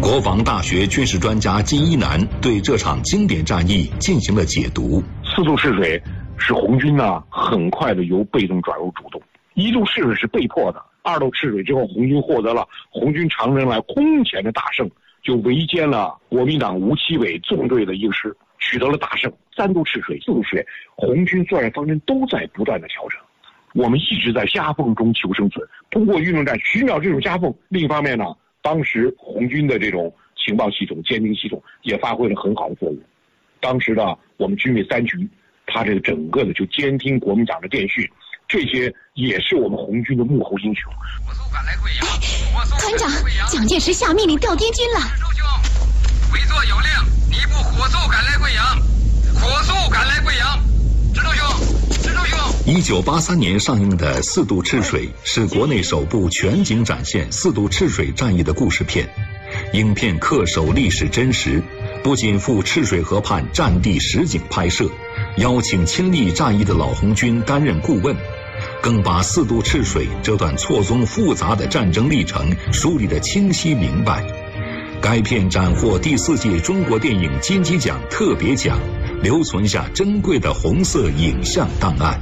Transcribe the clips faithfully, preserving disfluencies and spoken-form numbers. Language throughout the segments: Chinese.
国防大学军事专家金一南对这场经典战役进行了解读。 四渡赤水使红军呢很快的由被动转入主动，一渡赤水是被迫的，二渡赤水之后，红军获得了红军长征来空前的大胜，就围歼了国民党吴奇伟纵队的一个师，取得了大胜。三渡赤水、四渡赤水，红军作战方针都在不断的调整。我们一直在夹缝中求生存，通过运动战寻找这种夹缝。另一方面呢，当时红军的这种情报系统、监听系统也发挥了很好的作用。当时呢，我们军委三局，他这个整个的就监听国民党的电讯，这些也是我们红军的幕后英雄。 火速赶来贵阳！团长，蒋介石下命令调滇军了。师兄，委座有令，你部火速赶来贵阳，火速赶来贵阳。支柱兄，支柱兄。 一九八三年上映的《四渡赤水》是国内首部全景展现四渡赤水战役的故事片。影片恪守历史真实，不仅赴赤水河畔战地实景拍摄，邀请亲历战役的老红军担任顾问，更把四渡赤水这段错综复杂的战争历程梳理得清晰明白。该片斩获第四届中国电影金鸡奖特别奖，留存下珍贵的红色影像档案。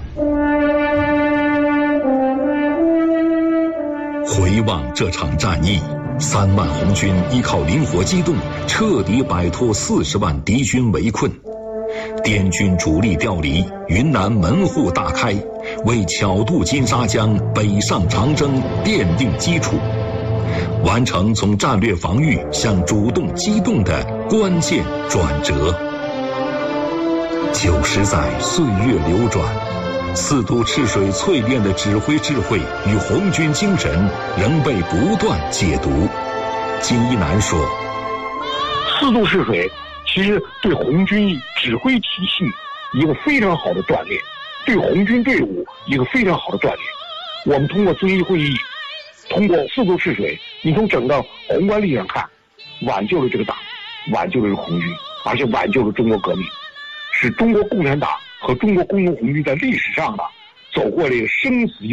回望这场战役，三万红军依靠灵活机动，彻底摆脱四十万敌军围困。滇军主力调离，云南门户大开，为巧渡金沙江、北上长征奠定基础，完成从战略防御向主动机动的关键转折。九十载岁月流转，四渡赤水淬炼的指挥智慧与红军精神仍被不断解读。金一南说， 四渡赤水其实对红军指挥体系一个非常好的锻炼，对红军队伍一个非常好的锻炼。我们通过遵义会议，通过四渡赤水，你从整个宏观利益上看，挽救了这个党，挽救了红军，而且挽救了中国革命，使中国共产党和中国工农红军在历史上呢走过了一个生死